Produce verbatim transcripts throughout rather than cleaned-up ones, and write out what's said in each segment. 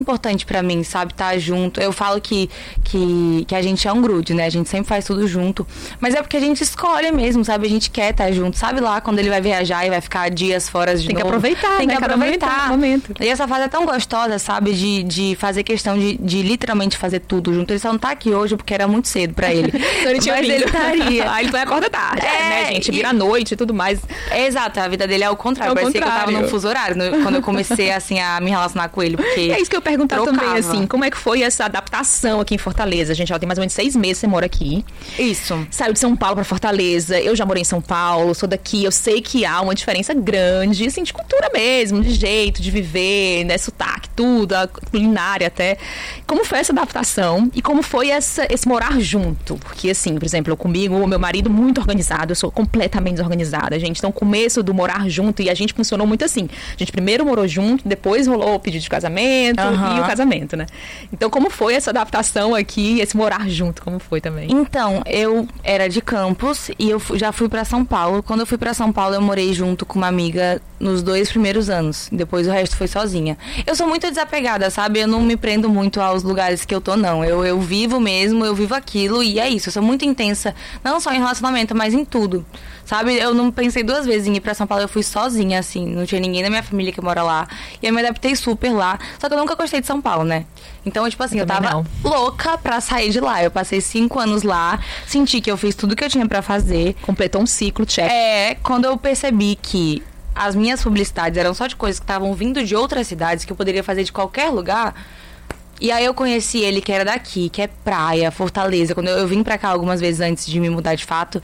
importante pra mim, sabe, estar junto. Eu falo que, que, que a gente é um grude, né? A gente sempre faz tudo junto. Mas é porque a gente escolhe mesmo, sabe? A gente quer estar junto. Sabe lá, quando ele vai viajar e vai ficar dias fora de Tem novo? que aproveitar, Tem né? que Cada aproveitar. momento, momento. E essa fase é tão gostosa, sabe? De, de fazer questão de, de literalmente fazer tudo junto. Ele só não tá aqui hoje porque era muito cedo pra ele. Então ele tinha Mas vindo. ele estaria. Aí ele vai acordar tarde, É, né, gente? e- Vira à noite e tudo mais. Exato, a vida dele é o contrário. É o Parecia que eu tava contrário. num fuso horário no- quando eu comecei, assim, a me relacionar com ele. Porque E é isso que eu ia perguntar trocava. também, assim, como é que foi essa adaptação aqui em Fortaleza? A gente já tem mais ou menos seis meses que você mora aqui. Isso. Saiu de São Paulo pra Fortaleza, eu já morei em São Paulo, sou daqui, eu sei que há uma diferença grande, assim, de cultura mesmo, de jeito de viver, né, sotaque, tudo, a culinária até. Como foi essa adaptação e como foi essa, esse morar junto? Porque, assim, por exemplo, eu comigo, o meu marido muito organizado, eu sou completamente desorganizada, gente. Então, o começo do morar junto, e a gente funcionou muito assim. A gente primeiro morou junto, depois rolou o pedido de casamento Aham. e o casamento, né? Então, como foi essa adaptação aqui, esse morar junto, como foi também? Então, eu era de Campos e eu fu- já fui pra São Paulo. Quando eu fui pra São Paulo, eu morei junto com uma amiga nos dois primeiros anos. Depois o resto foi sozinha. Eu sou muito desapegada, sabe? Eu não me prendo muito aos lugares que eu tô, não. Eu, eu vivo mesmo, eu vivo aquilo e é isso. Eu sou muito intensa, não só em relacionamento, mas em tudo. Sabe? Eu não pensei duas vezes em ir pra São Paulo, eu fui sozinha, assim. Não tinha ninguém da minha família que mora lá. E eu me adaptei super lá. Só que eu nunca gostei de São Paulo, né? Então, tipo assim, Eu eu, também tava não. louca pra sair de lá. Eu passei cinco anos lá, senti que eu fiz tudo que eu tinha pra fazer. Completou um ciclo, check. É, quando eu percebi que as minhas publicidades eram só de coisas que estavam vindo de outras cidades, que eu poderia fazer de qualquer lugar. E aí eu conheci ele, que era daqui, que é praia, Fortaleza. Quando eu, eu vim pra cá algumas vezes antes de me mudar de fato.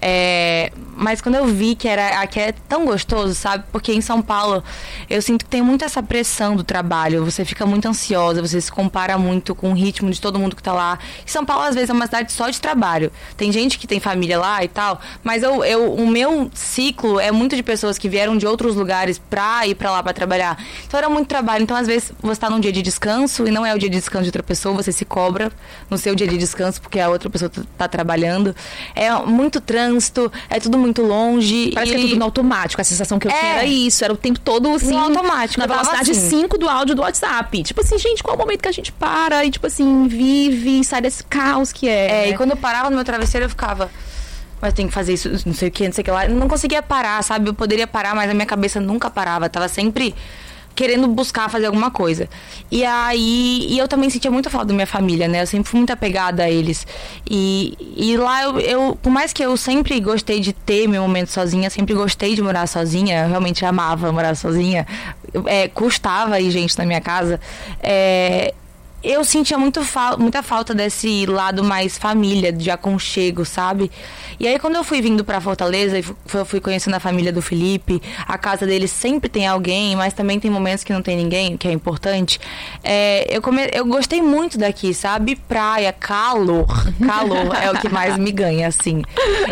É, mas quando eu vi que era aqui é tão gostoso, sabe? Porque em São Paulo eu sinto que tem muito essa pressão do trabalho. Você fica muito ansiosa, você se compara muito com o ritmo de todo mundo que tá lá. E São Paulo, às vezes, é uma cidade só de trabalho. Tem gente que tem família lá e tal, mas eu, eu, o meu ciclo é muito de pessoas que vieram de outros lugares pra ir pra lá pra trabalhar. Então era muito trabalho. Então, às vezes, você tá num dia de descanso e não é o dia de descanso de outra pessoa, você se cobra no seu dia de descanso porque a outra pessoa tá, tá trabalhando. É muito trânsito, é tudo muito longe. Parece e... que é tudo no automático. A sensação que eu É. tinha era isso. Era o tempo todo, assim, No automático, na eu tava velocidade assim. cinco do áudio do WhatsApp. Tipo assim, gente, qual é o momento que a gente para e, tipo assim, vive, sai desse caos que é. É, né? e quando eu parava no meu travesseiro, eu ficava... Mas tem que fazer isso, não sei o que, não sei o que lá. Eu não conseguia parar, sabe? Eu poderia parar, mas a minha cabeça nunca parava. Tava sempre querendo buscar fazer alguma coisa. E aí... E eu também sentia muita falta da minha família, né? Eu sempre fui muito apegada a eles. E, e lá, eu, eu... Por mais que eu sempre gostei de ter meu momento sozinha, sempre gostei de morar sozinha. Eu realmente amava morar sozinha. É, custava ir gente na minha casa. É... Eu sentia muito fa- muita falta desse lado mais família, de aconchego, sabe? E aí, quando eu fui vindo pra Fortaleza, e fu- eu fui conhecendo a família do Felipe, a casa dele sempre tem alguém, mas também tem momentos que não tem ninguém, que é importante. É, eu, come- eu gostei muito daqui, sabe? Praia, calor. Calor é o que mais me ganha, assim.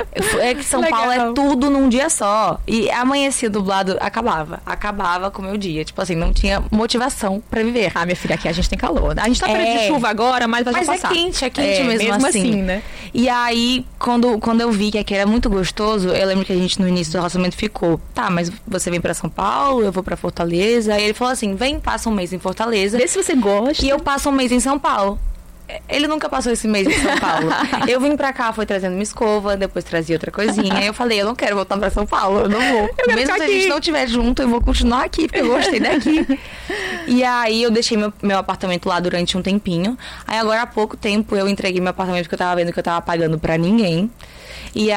É que São Legal. Paulo é tudo num dia só. E amanhecia dublado, acabava. Acabava com o meu dia. Tipo assim, não tinha motivação pra viver. Ah, minha filha, aqui a gente tem calor. A gente tá perto É. de chuva agora, mas vai já Mas é passar. quente, é quente mesmo, mesmo assim. assim, né? E aí, quando, quando eu vi que aqui era muito gostoso, eu lembro que a gente no início do relacionamento ficou, tá, mas você vem pra São Paulo, eu vou pra Fortaleza. Aí ele falou assim, vem, passa um mês em Fortaleza Vê se você gosta. e eu passo um mês em São Paulo. Ele nunca passou esse mês em São Paulo. Eu vim pra cá, foi trazendo uma escova, depois trazia outra coisinha. Aí eu falei, eu não quero voltar pra São Paulo, eu não vou. quero Mesmo ficar se a aqui. gente não estiver junto, eu vou continuar aqui, porque eu gostei daqui. E aí eu deixei meu, meu apartamento lá durante um tempinho. Aí agora há pouco tempo eu entreguei meu apartamento porque eu tava vendo que eu tava pagando pra ninguém. E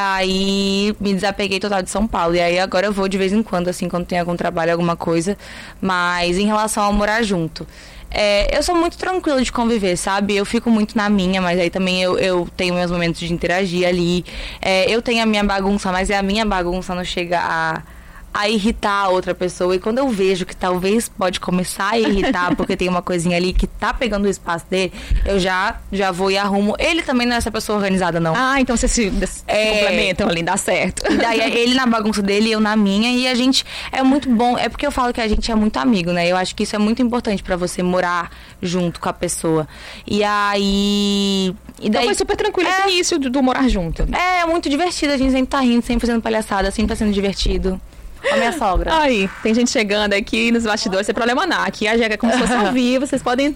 aí me desapeguei total de São Paulo. E aí agora eu vou de vez em quando, assim, quando tem algum trabalho, alguma coisa. Mas em relação ao morar junto... É, eu sou muito tranquila de conviver, sabe? Eu fico muito na minha, mas aí também eu, eu tenho meus momentos de interagir ali. É, eu tenho a minha bagunça, mas é a minha bagunça, não chega a, a irritar a outra pessoa. E quando eu vejo que talvez pode começar a irritar, porque tem uma coisinha ali que tá pegando o espaço dele, eu já, já vou e arrumo. Ele também não é essa pessoa organizada, não. Ah, então vocês se, se É. complementam ali, dá certo. E daí é ele na bagunça dele e eu na minha. E a gente é muito bom. É porque eu falo que a gente é muito amigo, né? Eu acho que isso é muito importante pra você morar junto com a pessoa. E aí... E Então daí, foi super tranquilo É. esse início do, do morar junto. é, é muito divertido. A gente sempre tá rindo, sempre fazendo palhaçada, sempre tá sendo divertido. Com a minha sogra. Aí, tem gente chegando aqui nos bastidores, sem problema não. Aqui a Jeca é como se fosse ao vivo, vocês podem